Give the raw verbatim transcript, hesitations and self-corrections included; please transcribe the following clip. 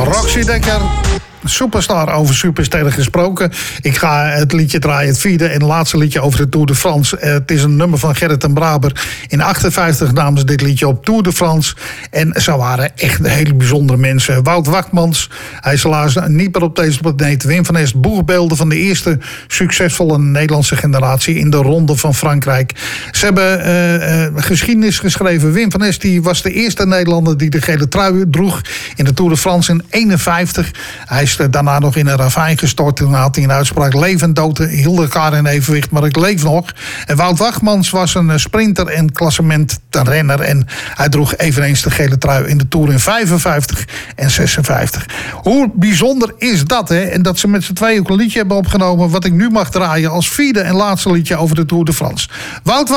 Roxy Dekker. Superstar over supersterren gesproken. Ik ga het liedje draaien, het vierde en laatste liedje over de Tour de France. Uh, het is een nummer van Gerrit en Braber. In achtenvijftig namen ze dit liedje op Tour de France. En ze waren echt hele bijzondere mensen. Wout Wachmans, hij is helaas niet meer op deze planeet. Wim van Est, boegbeelden van de eerste succesvolle Nederlandse generatie in de Ronde van Frankrijk. Ze hebben uh, uh, geschiedenis geschreven. Wim van Est die was de eerste Nederlander die de gele trui droeg in de Tour de France in eenenvijftig. Hij is daarna nog in een ravijn gestort. Toen had hij een uitspraak: leven en dood hielden elkaar in evenwicht, maar ik leef nog. En Wout Wachmans was een sprinter en klassementrenner. En hij droeg eveneens de gele trui in de Tour in vijfenvijftig en zesenvijftig. Hoe bijzonder is dat, hè? En dat ze met z'n tweeën ook een liedje hebben opgenomen wat ik nu mag draaien als vierde en laatste liedje over de Tour de France. Wout